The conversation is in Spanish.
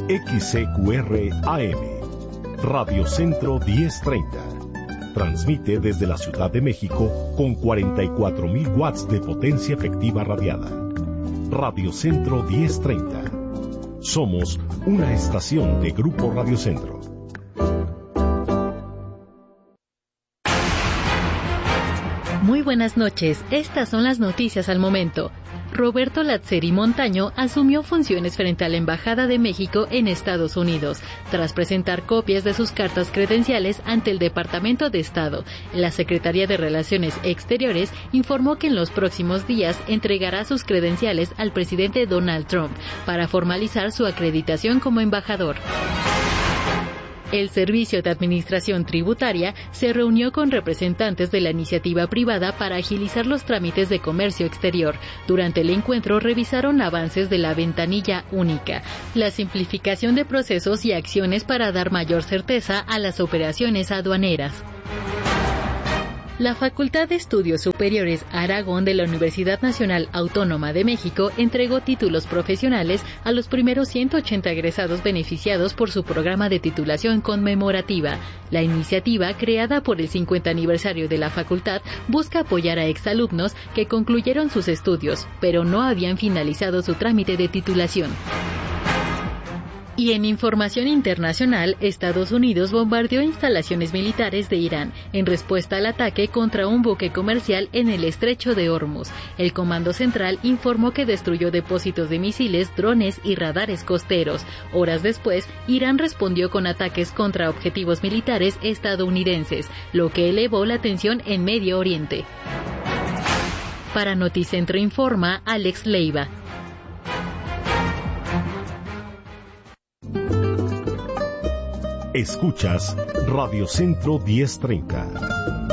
XCQR AM, Radio Centro 1030. Transmite desde la Ciudad de México con 44.000 watts de potencia efectiva radiada. Radio Centro 1030. Somos una estación de Grupo Radio Centro. Muy buenas noches, estas son las noticias al momento. Roberto Lazzeri Montaño asumió funciones frente a la Embajada de México en Estados Unidos, tras presentar copias de sus cartas credenciales ante el Departamento de Estado. La Secretaría de Relaciones Exteriores informó que en los próximos días entregará sus credenciales al presidente Donald Trump para formalizar su acreditación como embajador. El Servicio de Administración Tributaria se reunió con representantes de la iniciativa privada para agilizar los trámites de comercio exterior. Durante el encuentro revisaron avances de la ventanilla única, la simplificación de procesos y acciones para dar mayor certeza a las operaciones aduaneras. La Facultad de Estudios Superiores Aragón de la Universidad Nacional Autónoma de México entregó títulos profesionales a los primeros 180 egresados beneficiados por su programa de titulación conmemorativa. La iniciativa, creada por el 50 aniversario de la facultad, busca apoyar a exalumnos que concluyeron sus estudios, pero no habían finalizado su trámite de titulación. Y en información internacional, Estados Unidos bombardeó instalaciones militares de Irán en respuesta al ataque contra un buque comercial en el estrecho de Hormuz. El Comando Central informó que destruyó depósitos de misiles, drones y radares costeros. Horas después, Irán respondió con ataques contra objetivos militares estadounidenses, lo que elevó la tensión en Medio Oriente. Para Noticentro informa Alex Leiva. Escuchas Radio Centro 1030.